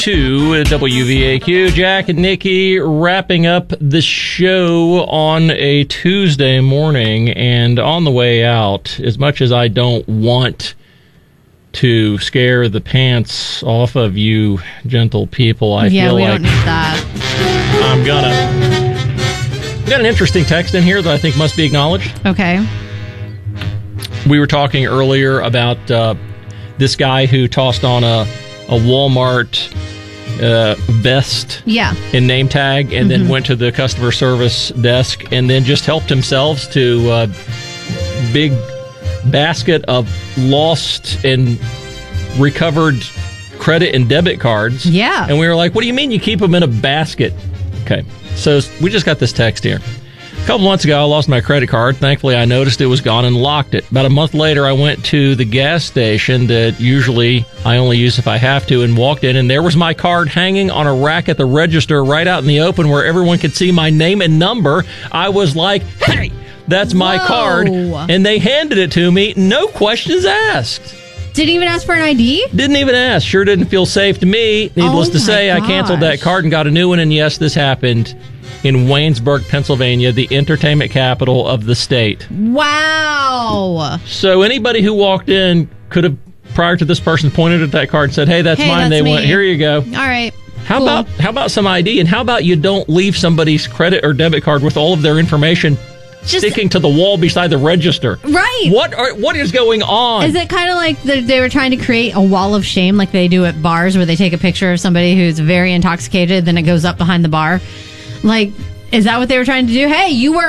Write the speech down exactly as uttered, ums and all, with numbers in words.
To W V A Q, Jack and Nikki wrapping up the show on a Tuesday morning, and on the way out, as much as I don't want to scare the pants off of you gentle people, I yeah, feel we like don't need that. I'm gonna. We got an interesting text in here that I think must be acknowledged. Okay. We were talking earlier about uh, this guy who tossed on a, a Walmart uh, vest yeah. and name tag and mm-hmm. then went to the customer service desk and then just helped himself to a big basket of lost and recovered credit and debit cards. Yeah. And we were like, what do you mean you keep them in a basket? Okay. So we just got this text here. A couple months ago, I lost my credit card. Thankfully, I noticed it was gone and locked it. About a month later, I went to the gas station that usually I only use if I have to and walked in, and there was my card hanging on a rack at the register right out in the open where everyone could see my name and number. I was like, hey, that's my Whoa. card. And they handed it to me. No questions asked. Didn't even ask for an I D? Didn't even ask. Sure didn't feel safe to me. Needless oh to say, gosh. I canceled that card and got a new one, and yes, this happened in Waynesburg, Pennsylvania, the entertainment capital of the state. Wow. So anybody who walked in could have, prior to this person, pointed at that card and said, hey, that's hey, mine. That's they me. went, here you go. All right. How cool. about how about some I D? And how about you don't leave somebody's credit or debit card with all of their information Just, sticking to the wall beside the register? Right. What are what is going on? Is it kind of like the, they were trying to create a wall of shame like they do at bars where they take a picture of somebody who's very intoxicated, then it goes up behind the bar? Like, is that what they were trying to do? Hey, you weren't